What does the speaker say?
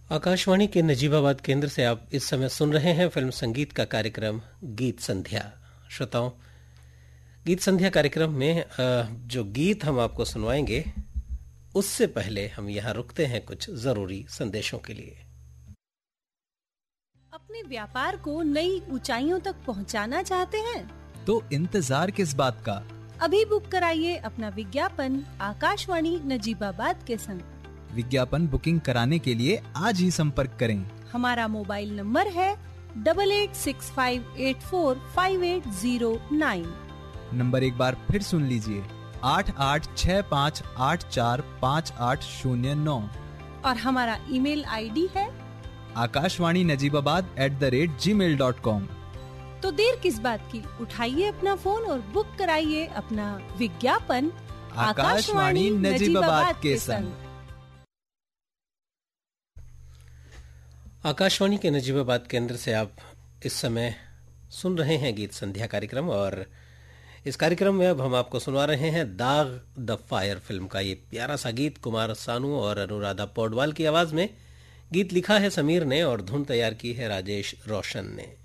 आकाशवाणी के नजीबाबाद केंद्र से आप इस समय सुन रहे हैं फिल्म संगीत का कार्यक्रम गीत संध्या। श्रोताओं, गीत संध्या कार्यक्रम में जो गीत हम आपको सुनवाएंगे उससे पहले हम यहाँ रुकते हैं कुछ जरूरी संदेशों के लिए। अपने व्यापार को नई ऊंचाइयों तक पहुँचाना चाहते हैं तो इंतजार किस बात का, अभी बुक कराइए अपना विज्ञापन आकाशवाणी नजीबाबाद के संग। विज्ञापन बुकिंग कराने के लिए आज ही संपर्क करें। हमारा मोबाइल नंबर है 8865845809। नंबर एक बार फिर सुन लीजिए, 8865845809। और हमारा ईमेल आईडी है akashwaninajibaabad@gmail.com। तो देर किस बात की, उठाइए अपना फोन और बुक कराइए अपना विज्ञापन आकाशवाणी नजीबाबाद के संग। आकाशवाणी के नजीबाबाद केंद्र से आप इस समय सुन रहे हैं गीत संध्या कार्यक्रम, और इस कार्यक्रम में अब हम आपको सुनवा रहे हैं दाग द फायर फिल्म का ये प्यारा सा गीत। कुमार सानू और अनुराधा पौडवाल की आवाज में गीत लिखा है समीर ने और धुन तैयार की है राजेश रोशन ने।